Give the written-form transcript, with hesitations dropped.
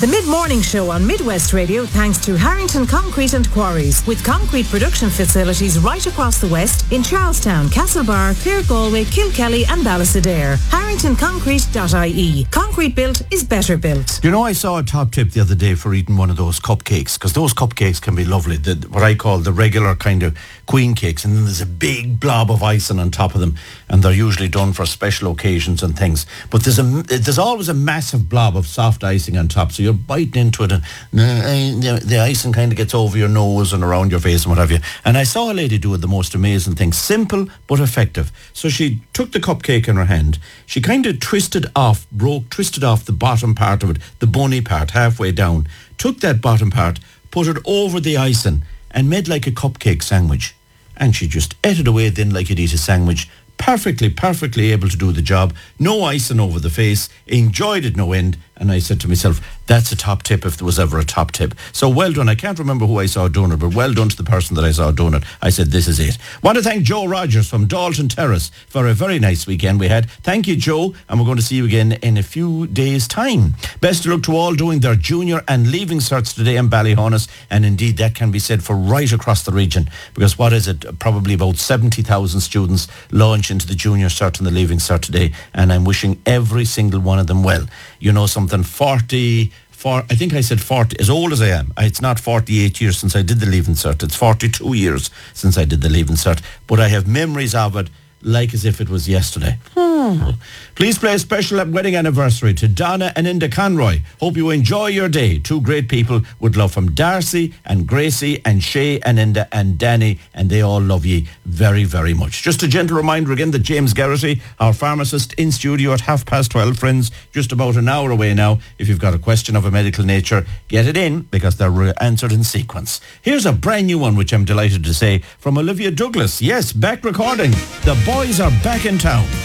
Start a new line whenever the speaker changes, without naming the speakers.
The mid-morning show on Midwest Radio thanks to Harrington Concrete and Quarries, with concrete production facilities right across the West in Charlestown, Castlebar, Clare Galway, Kilkelly and Ballastadair. HarringtonConcrete.ie. Concrete built is better built.
You know, I saw a top tip the other day for eating one of those cupcakes, because those cupcakes can be lovely. What I call the regular kind of queen cakes, and then there's a big blob of icing on top of them, and they're usually done for special occasions and things. But there's always a massive blob of soft icing on top, so you're biting into it and the icing kind of gets over your nose and around your face and what have you. And I saw a lady do the most amazing thing, simple but effective. So she took the cupcake in her hand, she kind of twisted off the bottom part of it, the bony part halfway down, took that bottom part, put it over the icing and made like a cupcake sandwich. And she just ate it away then like you'd eat a sandwich. Perfectly able to do the job. No icing over the face. Enjoyed it no end. And I said to myself, that's a top tip if there was ever a top tip. So well done. I can't remember who I saw doing it, but well done to the person that I saw doing it. I said, this is it. Want to thank Joe Rogers from Dalton Terrace for a very nice weekend we had. Thank you, Joe, and we're going to see you again in a few days' time. Best of luck to all doing their junior and leaving certs today in Ballyhonus, and indeed that can be said for right across the region, because what is it? Probably about 70,000 students launch into the junior cert and the leaving cert today, and I'm wishing every single one of them well. You know something, I think I said 40, as old as I am. It's not 48 years since I did the leaving cert. It's 42 years since I did the leaving cert. But I have memories of it like as if it was yesterday. Please play a special wedding anniversary to Donna and Inda Conroy. Hope you enjoy your day. Two great people with love from Darcy and Gracie and Shay and Inda and Danny, and they all love ye very, very much. Just a gentle reminder again that James Garrity, our pharmacist, in studio at 12:30, friends, just about an hour away now. If you've got a question of a medical nature, get it in, because they're answered in sequence. Here's a brand new one, which I'm delighted to say, from Olivia Douglas. Yes, back recording. The boys are back in town.